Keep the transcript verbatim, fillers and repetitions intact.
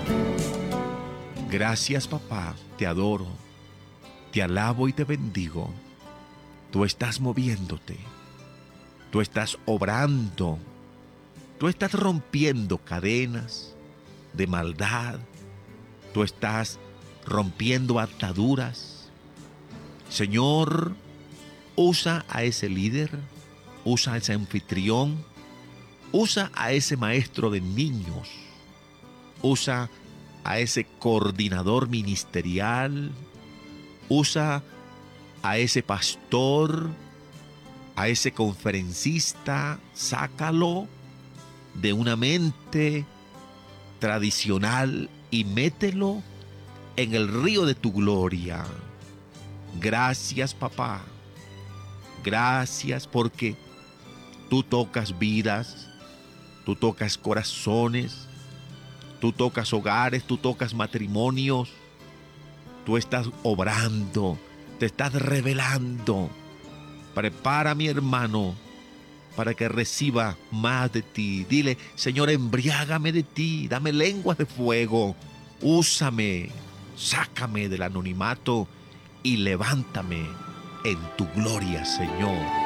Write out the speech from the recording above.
Gracias, papá, te adoro, te alabo y te bendigo. Tú estás moviéndote, tú estás obrando, tú estás rompiendo cadenas de maldad, tú estás rompiendo ataduras. Señor, usa a ese líder, usa a ese anfitrión, usa a ese maestro de niños, usa a ese coordinador ministerial, usa a ese pastor, a ese conferencista, sácalo de una mente tradicional y mételo en el río de tu gloria. Gracias, papá. Gracias porque tú tocas vidas, tú tocas corazones, tú tocas hogares, tú tocas matrimonios, tú estás obrando, te estás revelando. Prepara a mi hermano para que reciba más de ti. Dile, Señor, embriágame de ti, dame lenguas de fuego, úsame, sácame del anonimato y levántame en tu gloria, Señor.